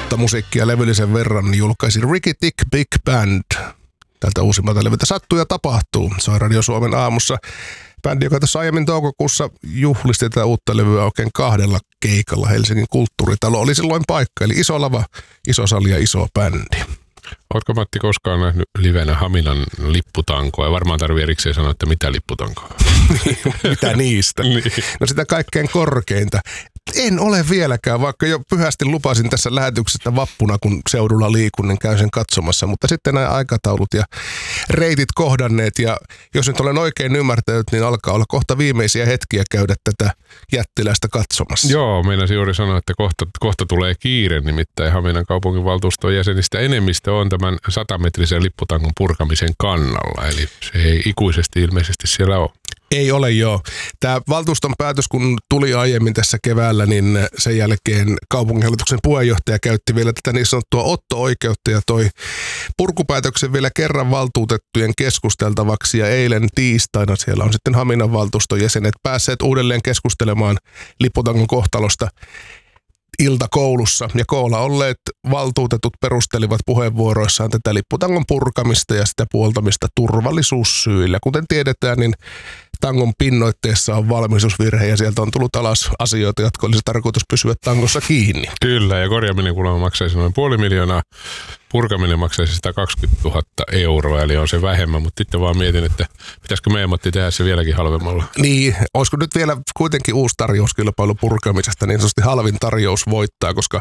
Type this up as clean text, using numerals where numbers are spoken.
uutta musiikkia levyllisen verran, julkaisi Ricky Tick Big Band. Tältä uusimmalta levyltä Sattuu ja tapahtuu. Se on Radio Suomen aamussa. Bändi, joka tuossa aiemmin toukokuussa juhlisti tätä uutta levyä oikein 2 keikalla. Helsingin Kulttuuritalo oli silloin paikka, eli iso lava, iso sali ja iso bändi. Ootko, Matti, koskaan nähnyt livenä Haminan lipputankoa? Ja varmaan tarvii erikseen sanoa, että mitä lipputankoa? Mitä niistä? Niin. No sitä kaikkein korkeinta. En ole vieläkään, vaikka jo pyhästi lupasin tässä lähetyksessä vappuna, kun seudulla liikun, niin käyn sen katsomassa. Mutta sitten nämä aikataulut ja reitit kohdanneet, ja jos nyt olen oikein ymmärtänyt, niin alkaa olla kohta viimeisiä hetkiä käydä tätä jättiläistä katsomassa. Joo, meinasin juuri sanoa, että kohta tulee kiire, nimittäin Haminan kaupunginvaltuuston jäsenistä enemmistö on tämän 100-metrisen lipputangon purkamisen kannalla, eli se ei ikuisesti ilmeisesti siellä ole. Ei ole, joo. Tämä valtuuston päätös, kun tuli aiemmin tässä keväällä, niin sen jälkeen kaupunginhallituksen puheenjohtaja käytti vielä tätä niin sanottua otto-oikeutta ja toi purkupäätöksen vielä kerran valtuutettujen keskusteltavaksi. Ja eilen tiistaina siellä on sitten Haminan valtuuston jäsenet päässeet uudelleen keskustelemaan lipputangon kohtalosta iltakoulussa, ja koolla olleet valtuutetut perustelivat puheenvuoroissaan tätä lipputangon purkamista ja sitä puoltamista turvallisuussyillä. Kuten tiedetään, niin tangon pinnoitteessa on valmiusvirhe ja sieltä on tullut alas asioita, jotka olisi tarkoitus pysyä tangossa kiinni. Kyllä, ja korjaaminen kuulemma maksaisi noin 500 000, purkaminen maksaisi 120 000 euroa, eli on se vähemmän, mutta sitten vaan mietin, että pitäisikö meidän, Matti, tehdä se vieläkin halvemmalla. Niin, olisiko nyt vielä kuitenkin uusi tarjouskilpailu purkamisesta, niin sanotusti halvin tarjous voittaa, koska